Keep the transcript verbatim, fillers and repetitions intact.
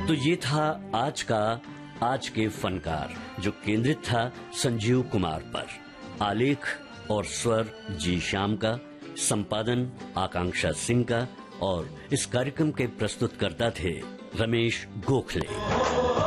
तो ये था आज का आज के फनकार, जो केंद्रित था संजीव कुमार पर। आलेख और स्वर जी श्याम का, संपादन आकांक्षा सिंह का, और इस कार्यक्रम के प्रस्तुतकर्ता थे रमेश गोखले।